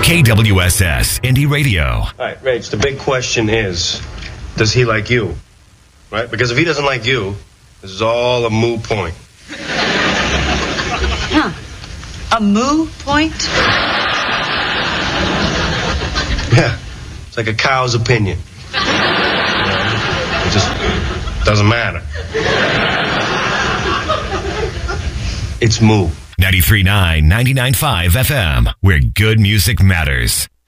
KWSS Indie Radio. All right, Rach, the big question is, does he like you? Right? Because if he doesn't like you, this is all a moot point. Huh. A moo point? Yeah. It's like a cow's opinion. It just doesn't matter. It's moo. 93.9, 99.5 FM, where good music matters.